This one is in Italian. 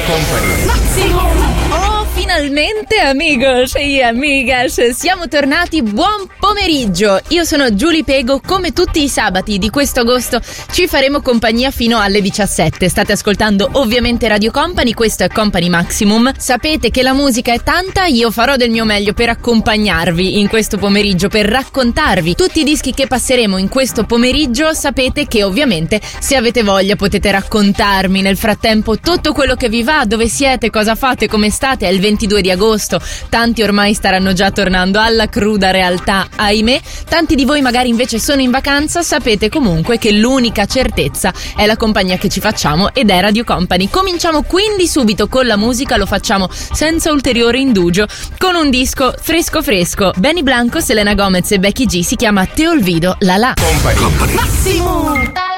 Company. Oh, finalmente amigos e amigas, siamo tornati, buon pomeriggio. Io sono Giulia Pego, come tutti i sabati di questo agosto ci faremo compagnia fino alle 17. State ascoltando ovviamente Radio Company, questo è Company Maximum. Sapete che la musica è tanta, io farò del mio meglio per accompagnarvi in questo pomeriggio, per raccontarvi tutti i dischi che passeremo in questo pomeriggio. Sapete che ovviamente se avete voglia potete raccontarmi nel frattempo tutto quello che vi va, dove siete, cosa fate, come state. È il 22 di agosto, tanti ormai staranno già tornando alla cruda realtà, ahimè. Tanti di voi magari invece sono in vacanza. Sapete comunque che l'unica certezza è la compagnia che ci facciamo ed è Radio Company. Cominciamo quindi subito con la musica, lo facciamo senza ulteriore indugio con un disco fresco fresco. Benny Blanco, Selena Gomez e Becky G, si chiama Te Olvido La La. Company. Massimo.